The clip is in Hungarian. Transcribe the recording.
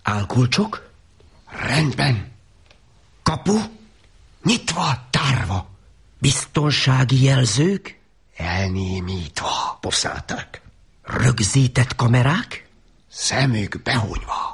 Álkulcsok? Rendben. Kapu? Nyitva, tárva. Biztonsági jelzők? Elnémítva. Poszálták. Rögzített kamerák? Szemük behunyva.